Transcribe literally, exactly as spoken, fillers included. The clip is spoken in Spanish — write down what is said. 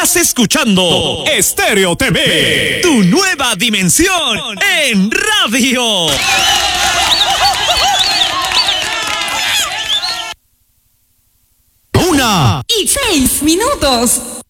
Estás escuchando Estéreo T V, tu nueva dimensión en radio. Una y seis minutos.